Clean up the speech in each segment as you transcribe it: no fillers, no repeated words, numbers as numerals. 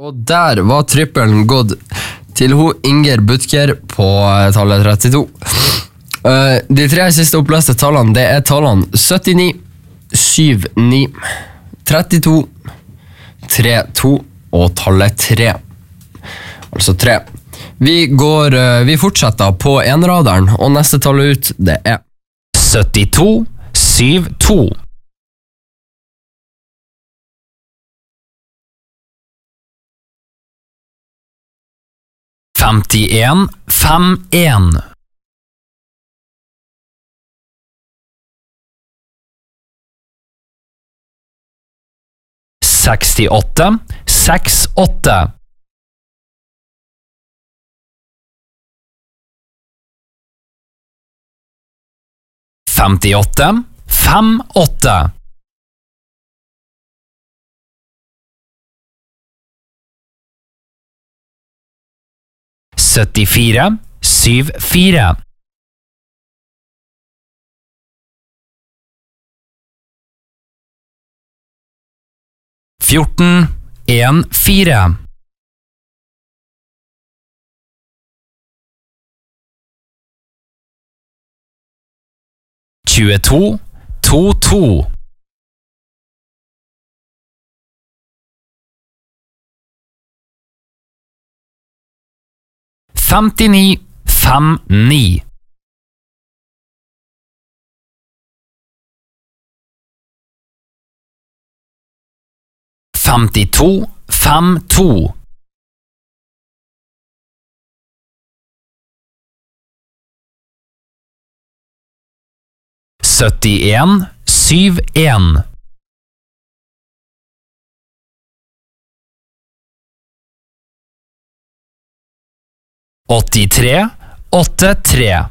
Og der var trippelen gått til Inger Butker på tallet 32. De tre siste oppleste tallene, det er tallene 79, 79, 32, 32 og tallet 3. Altså 3. Vi fortsetter på enraderen, og neste tall ut, det er 72, 72. 51, 51. 68, 68. 58, 58. 74, 74. 14, 1, 4. 22, 2, 2. 59, 5, 9. 52, 5, 2. 71, 7, 1. 83, 8, 3.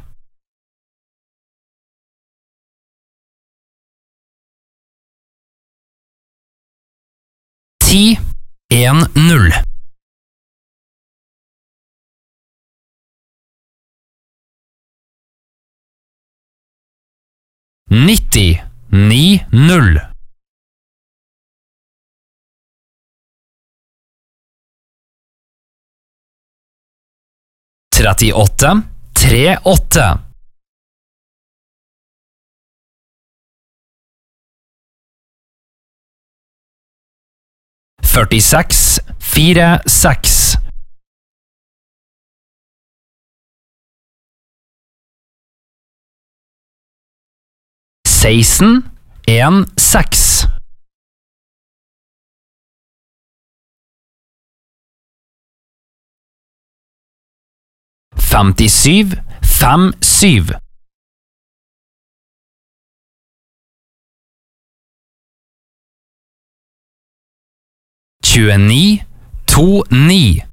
10, 1, 0. 90, 9, 0. 38, 3, 8. 46, 4, 6. 16, 1, 6. 57, 5, 7. 29, 2, 9.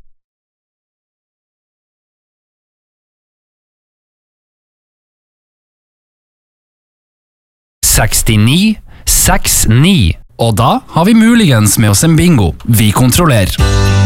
69, 6, 9. Og da har vi muligens med oss en bingo. Vi kontrollerer.